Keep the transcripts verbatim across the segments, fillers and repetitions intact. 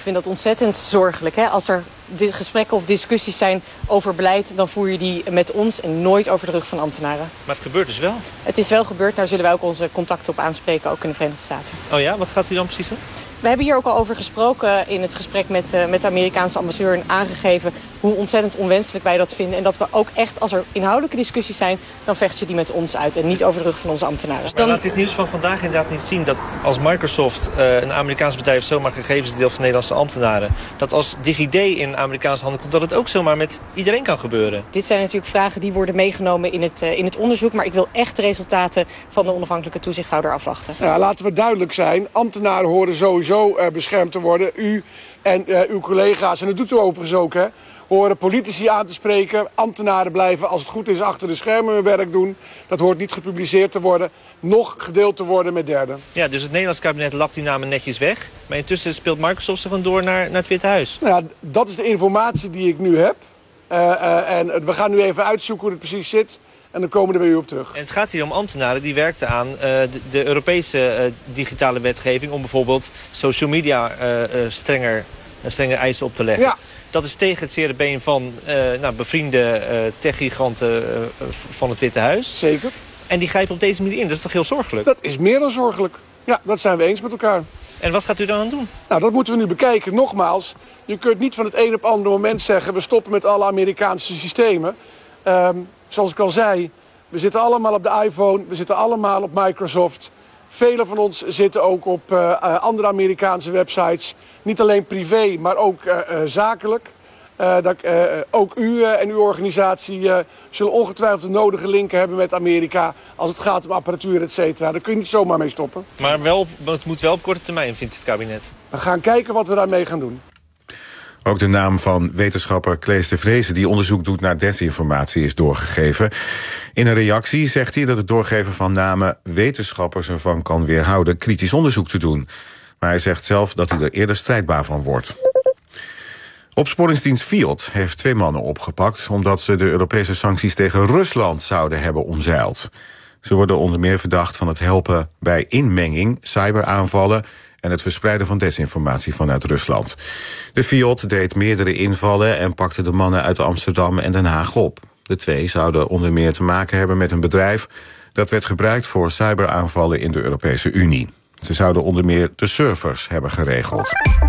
vind dat ontzettend zorgelijk. Hè? Als er gesprekken of discussies zijn over beleid, dan voer je die met ons en nooit over de rug van ambtenaren. Maar het gebeurt dus wel? Het is wel gebeurd. Daar zullen wij ook onze contacten op aanspreken, ook in de Verenigde Staten. Oh ja? Wat gaat u dan precies doen? We hebben hier ook al over gesproken in het gesprek met, uh, met de Amerikaanse ambassadeur en aangegeven hoe ontzettend onwenselijk wij dat vinden. En dat we ook echt, als er inhoudelijke discussies zijn, dan vecht je die met ons uit en niet over de rug van onze ambtenaren. Dan laat dit nieuws van vandaag inderdaad niet zien dat als Microsoft, uh, een Amerikaans bedrijf, zomaar gegevens deelt van Nederlandse ambtenaren, dat als DigiD in Amerikaanse handen komt, dat het ook zomaar met iedereen kan gebeuren. Dit zijn natuurlijk vragen die worden meegenomen in het, uh, in het onderzoek, maar ik wil echt de resultaten van de onafhankelijke toezichthouder afwachten. Ja, laten we duidelijk zijn, ambtenaren horen sowieso uh, beschermd te worden. U en uh, uw collega's, en dat doet u overigens ook, hè, horen politici aan te spreken. Ambtenaren blijven, als het goed is, achter de schermen hun werk doen. Dat hoort niet gepubliceerd te worden, nog gedeeld te worden met derden. Ja, dus het Nederlands kabinet lakt die namen netjes weg. Maar intussen speelt Microsoft zich gewoon door naar, naar het Witte Huis. Nou ja, dat is de informatie die ik nu heb. Uh, uh, en we gaan nu even uitzoeken hoe het precies zit. En dan komen we er bij u op terug. En het gaat hier om ambtenaren die werkten aan uh, de, de Europese uh, digitale wetgeving, om bijvoorbeeld social media uh, uh, strenger, uh, strenger eisen op te leggen. Ja. Dat is tegen het zere been van uh, nou, bevriende uh, techgiganten uh, van het Witte Huis. Zeker. En die grijpen op deze manier in. Dat is toch heel zorgelijk? Dat is meer dan zorgelijk. Ja, dat zijn we eens met elkaar. En wat gaat u dan aan doen? Nou, dat moeten we nu bekijken. Nogmaals, je kunt niet van het een op het andere moment zeggen, we stoppen met alle Amerikaanse systemen. Um, zoals ik al zei, we zitten allemaal op de iPhone, we zitten allemaal op Microsoft. Velen van ons zitten ook op uh, uh, andere Amerikaanse websites. Niet alleen privé, maar ook uh, uh, zakelijk. Uh, dat, uh, ook u uh, en uw organisatie uh, zullen ongetwijfeld de nodige linken hebben met Amerika als het gaat om apparatuur, et cetera. Daar kun je niet zomaar mee stoppen. Maar wel, het moet wel op korte termijn, vindt het kabinet. We gaan kijken wat we daarmee gaan doen. Ook de naam van wetenschapper Klees de Vreese, die onderzoek doet naar desinformatie, is doorgegeven. In een reactie zegt hij dat het doorgeven van namen wetenschappers ervan kan weerhouden kritisch onderzoek te doen. Maar hij zegt zelf dat hij er eerder strijdbaar van wordt. Opsporingsdienst Fiat heeft twee mannen opgepakt omdat ze de Europese sancties tegen Rusland zouden hebben omzeild. Ze worden onder meer verdacht van het helpen bij inmenging, cyberaanvallen en het verspreiden van desinformatie vanuit Rusland. De Fiat deed meerdere invallen en pakte de mannen uit Amsterdam en Den Haag op. De twee zouden onder meer te maken hebben met een bedrijf dat werd gebruikt voor cyberaanvallen in de Europese Unie. Ze zouden onder meer de servers hebben geregeld.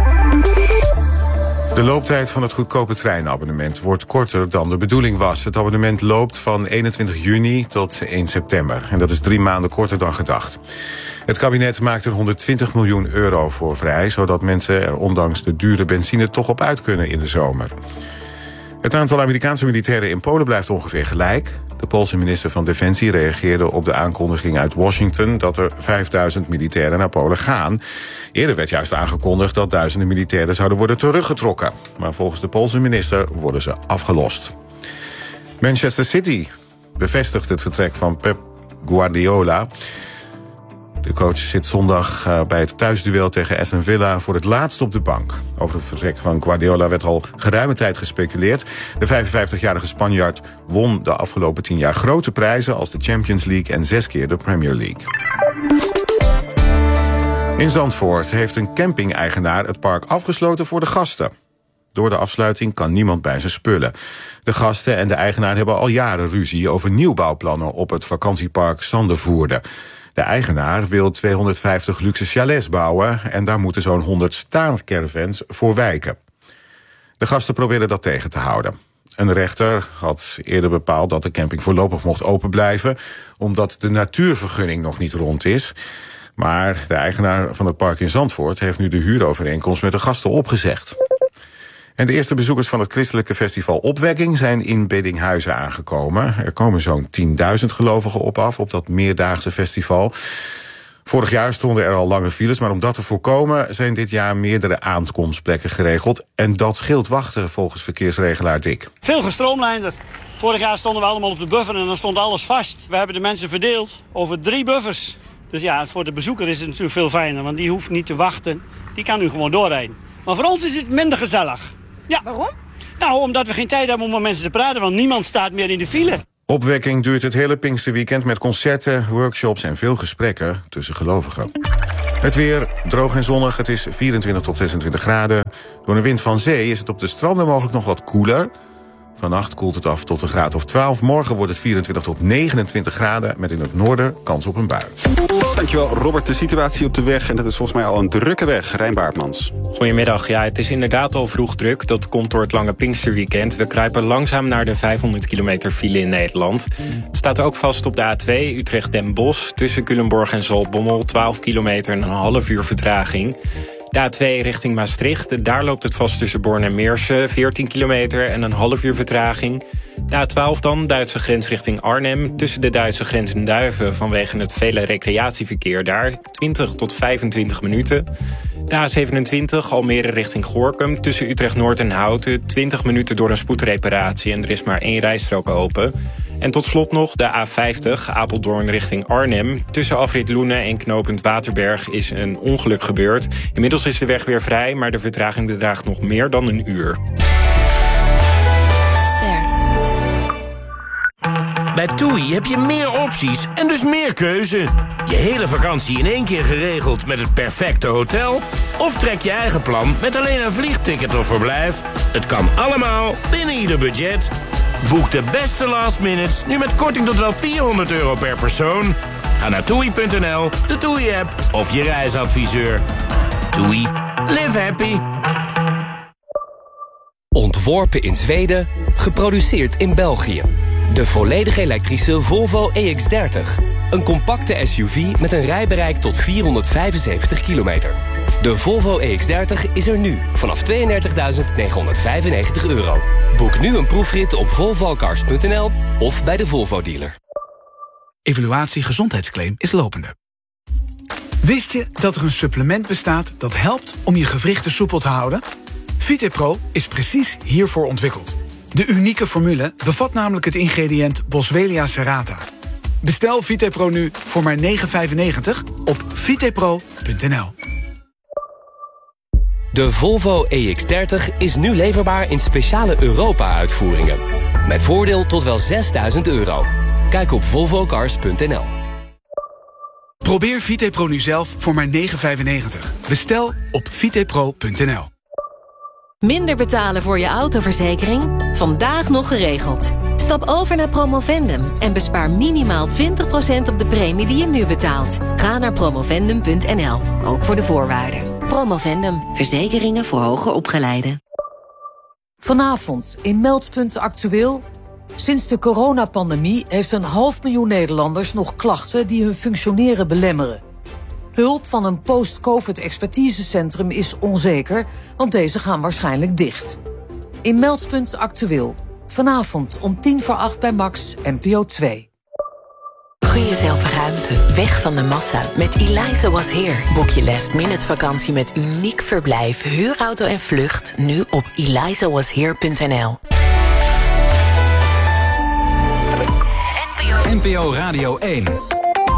De looptijd van het goedkope treinabonnement wordt korter dan de bedoeling was. Het abonnement loopt van eenentwintig juni tot één september. En dat is drie maanden korter dan gedacht. Het kabinet maakt er honderdtwintig miljoen euro voor vrij, zodat mensen er ondanks de dure benzine toch op uit kunnen in de zomer. Het aantal Amerikaanse militairen in Polen blijft ongeveer gelijk. De Poolse minister van Defensie reageerde op de aankondiging uit Washington dat er vijfduizend militairen naar Polen gaan. Eerder werd juist aangekondigd dat duizenden militairen zouden worden teruggetrokken. Maar volgens de Poolse minister worden ze afgelost. Manchester City bevestigt het vertrek van Pep Guardiola. De coach zit zondag bij het thuisduel tegen Aston Villa voor het laatst op de bank. Over het vertrek van Guardiola werd al geruime tijd gespeculeerd. De vijfenvijftigjarige Spanjaard won de afgelopen tien jaar grote prijzen als de Champions League en zes keer de Premier League. In Zandvoort heeft een camping-eigenaar het park afgesloten voor de gasten. Door de afsluiting kan niemand bij zijn spullen. De gasten en de eigenaar hebben al jaren ruzie over nieuwbouwplannen op het vakantiepark Sandervoerde. De eigenaar wil tweehonderdvijftig luxe chalets bouwen en daar moeten zo'n honderd staancaravans voor wijken. De gasten probeerden dat tegen te houden. Een rechter had eerder bepaald dat de camping voorlopig mocht open blijven, omdat de natuurvergunning nog niet rond is. Maar de eigenaar van het park in Zandvoort heeft nu de huurovereenkomst met de gasten opgezegd. En de eerste bezoekers van het christelijke festival Opwekking zijn in Bedinghuizen aangekomen. Er komen zo'n tienduizend gelovigen op af op dat meerdaagse festival. Vorig jaar stonden er al lange files, maar om dat te voorkomen zijn dit jaar meerdere aankomstplekken geregeld. En dat scheelt wachten volgens verkeersregelaar Dick. Veel gestroomlijnder. Vorig jaar stonden we allemaal op de buffer en dan stond alles vast. We hebben de mensen verdeeld over drie buffers. Dus ja, voor de bezoeker is het natuurlijk veel fijner, want die hoeft niet te wachten. Die kan nu gewoon doorrijden. Maar voor ons is het minder gezellig. Ja. Waarom? Nou, omdat we geen tijd hebben om met mensen te praten, want niemand staat meer in de file. Opwekking duurt het hele Pinksterweekend met concerten, workshops en veel gesprekken tussen gelovigen. Het weer droog en zonnig. Het is vierentwintig tot zesentwintig graden. Door een wind van zee is het op de stranden mogelijk nog wat koeler. Vannacht koelt het af tot een graad of twaalf. Morgen wordt het vierentwintig tot negenentwintig graden... met in het noorden kans op een bui. Dankjewel, Robert. De situatie op de weg, en dat is volgens mij al een drukke weg. Rijn Baartmans. Goedemiddag. Ja, het is inderdaad al vroeg druk. Dat komt door het lange Pinksterweekend. We kruipen langzaam naar de vijfhonderd kilometer file in Nederland. Het staat ook vast op de A twee Utrecht-Den Bosch. Tussen Culemborg en Zaltbommel, twaalf kilometer en een half uur vertraging. De A twee richting Maastricht, daar loopt het vast tussen Born en Meersen, veertien kilometer en een half uur vertraging. De A twaalf dan, Duitse grens richting Arnhem, tussen de Duitse grens en Duiven vanwege het vele recreatieverkeer daar, twintig tot vijfentwintig minuten. De A zevenentwintig, Almere richting Gorinchem, tussen Utrecht-Noord en Houten, twintig minuten door een spoedreparatie en er is maar één rijstrook open. En tot slot nog de A vijftig, Apeldoorn richting Arnhem. Tussen afrit Loenen en knooppunt Waterberg is een ongeluk gebeurd. Inmiddels is de weg weer vrij, maar de vertraging bedraagt nog meer dan een uur. Ster. Bij TUI heb je meer opties en dus meer keuze. Je hele vakantie in één keer geregeld met het perfecte hotel? Of trek je eigen plan met alleen een vliegticket of verblijf? Het kan allemaal binnen ieder budget. Boek de beste last minutes nu met korting tot wel vierhonderd euro per persoon. Ga naar toei punt n l, de TUI-app of je reisadviseur. TUI. Live happy. Ontworpen in Zweden, geproduceerd in België. De volledig elektrische Volvo E X dertig. Een compacte S U V met een rijbereik tot vierhonderdvijfenzeventig kilometer. De Volvo E X dertig is er nu vanaf tweeëndertigduizend negenhonderdvijfennegentig euro. Boek nu een proefrit op volvo cars punt n l of bij de Volvo-dealer. Evaluatie gezondheidsclaim is lopende. Wist je dat er een supplement bestaat dat helpt om je gewrichten soepel te houden? VitePro is precies hiervoor ontwikkeld. De unieke formule bevat namelijk het ingrediënt Boswellia serrata. Bestel VitePro nu voor maar negen vijfennegentig op vitepro punt n l. De Volvo E X dertig is nu leverbaar in speciale Europa-uitvoeringen. Met voordeel tot wel zesduizend euro. Kijk op volvo cars punt n l. Probeer VitePro nu zelf voor maar negen vijfennegentig. Bestel op vitepro punt n l. Minder betalen voor je autoverzekering? Vandaag nog geregeld. Stap over naar Promovendum en bespaar minimaal twintig procent op de premie die je nu betaalt. Ga naar promovendum punt n l, ook voor de voorwaarden. Promovendum, verzekeringen voor hoger opgeleiden. Vanavond in Meldpunt Actueel. Sinds de coronapandemie heeft een half miljoen Nederlanders nog klachten die hun functioneren belemmeren. Hulp van een post-covid-expertisecentrum is onzeker, want deze gaan waarschijnlijk dicht. In Meldpunt Actueel. Vanavond om tien voor acht bij Max, N P O twee. Gun jezelf ruimte, weg van de massa. Met Eliza Was Here boek je last minute vakantie met uniek verblijf, huurauto en vlucht nu op eliza was here punt n l. N P O Radio één.